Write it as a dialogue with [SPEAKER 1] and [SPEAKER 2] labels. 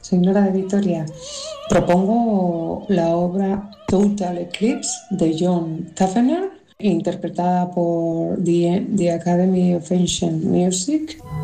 [SPEAKER 1] señora de Vitoria. Propongo la obra Total Eclipse de John Tavener, interpretada por The Academy of Ancient Music.